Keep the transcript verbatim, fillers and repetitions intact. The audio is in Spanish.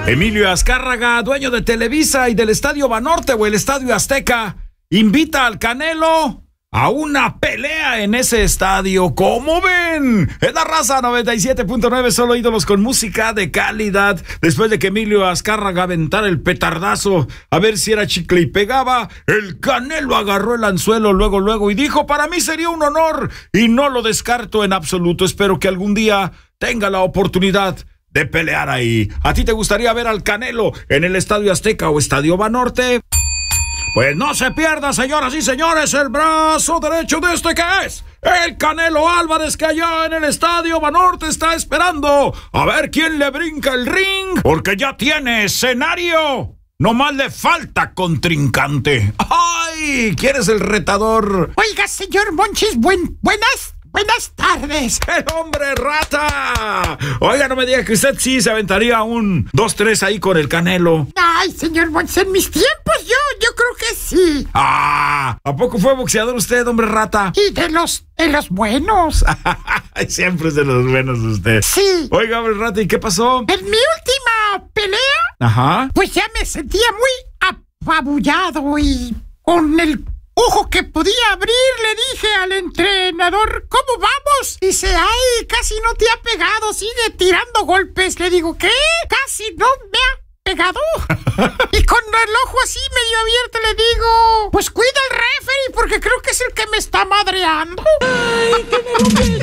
Emilio Azcárraga, dueño de Televisa y del Estadio Banorte o el Estadio Azteca, invita al Canelo a una pelea en ese estadio. ¿Cómo ven? Es la Raza noventa y siete punto nueve, solo ídolos con música de calidad. Después de que Emilio Azcárraga aventara el petardazo a ver si era chicle y pegaba, el Canelo agarró el anzuelo luego, luego y dijo: para mí sería un honor y no lo descarto en absoluto. Espero que algún día tenga la oportunidad de pelear ahí. ¿A ti te gustaría ver al Canelo en el Estadio Azteca o Estadio Banorte? Pues no se pierda, señoras y señores, el brazo derecho de este que es el Canelo Álvarez, que allá en el Estadio Banorte está esperando a ver quién le brinca el ring, porque ya tiene escenario. Nomás le falta contrincante. ¡Ay! ¿Quién es el retador? Oiga, señor Monchis, buen, buenas Buenas tardes. ¡El hombre rata! Oiga, no me diga que usted sí se aventaría un dos tres ahí con el Canelo. Ay, señor Monchis, en mis tiempos yo, yo creo que sí. ¡Ah! ¿A poco fue boxeador usted, hombre rata? Y de los, de los buenos. Siempre es de los buenos usted. Sí. Oiga, hombre rata, ¿y qué pasó? En mi última pelea, ajá, pues ya me sentía muy apabullado y con el ojo que podía abrir, le dije al entrenador: ¿cómo vamos? Dice: ay, casi no te ha pegado, sigue tirando golpes. Le digo: ¿qué? Casi no me ha pegado. Y con el ojo así medio abierto le digo: pues cuida al referee porque creo que es el que me está madreando. Ay, qué